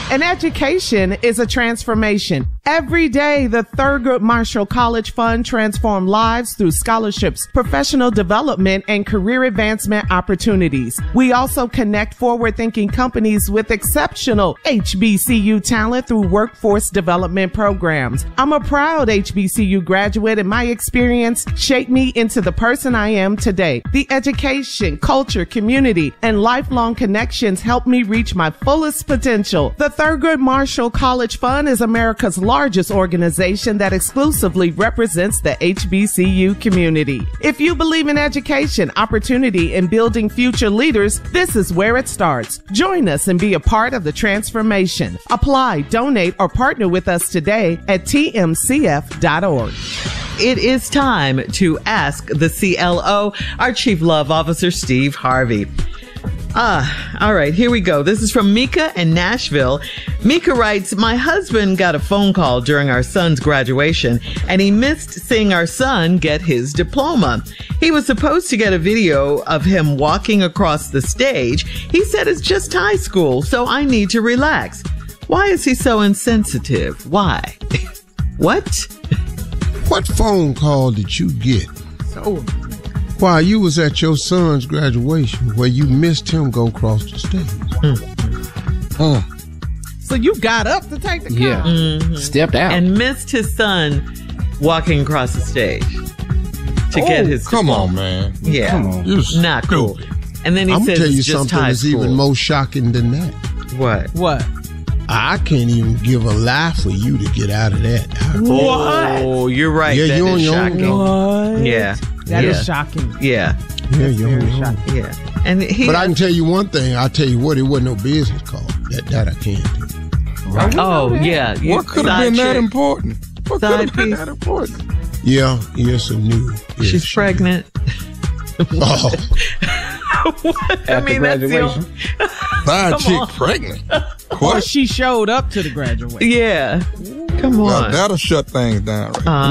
An education is a transformation. Every day, the Thurgood Marshall College Fund transforms lives through scholarships, professional development, and career advancement opportunities. We also connect forward-thinking companies with exceptional HBCU talent through workforce development programs. I'm a proud HBCU graduate, and my experience shaped me into the person I am today. The education, culture, community, and lifelong connections helped me reach my fullest potential. The Thurgood Marshall College Fund is America's largest organization that exclusively represents the HBCU community. If you believe in education, opportunity, and building future leaders, this is where it starts. Join us and be a part of the transformation. Apply, donate, or partner with us today at tmcf.org. It is time to ask the CLO, our Chief Love Officer, Steve Harvey. All right, here we go. This is from Mika in Nashville. Mika writes, my husband got a phone call during our son's graduation, and he missed seeing our son get his diploma. He was supposed to get a video of him walking across the stage. He said it's just high school, so I need to relax. Why is he so insensitive? Why? What? What phone call did you get while you was at your son's graduation where you missed him go across the stage? So you got up to take the call? Yeah. Mm-hmm. Stepped out. And missed his son walking across the stage to get his diploma. Come on, man. Yeah. Come on. You're Not cool. stupid. And then he I'm says gonna tell you it's just something high that's school. even more shocking than that. What? I can't even give a lie for you to get out of that. Oh, you're right. Yeah, That you're on is your own. shocking. What? Yeah. That yeah. is shocking. Yeah. Yeah, you're on your own. Yeah. And But I can tell you one thing. I'll tell you what, it wasn't no business call. That I can't do. Right. Oh, yeah. What could have been that important? What could have been piece. that important? Yeah, yes, I knew. Yes, She's pregnant. Oh, At the graduation. Side chick pregnant. Or she showed up to the graduation. Yeah. Come Well, on. that'll shut things down. Right?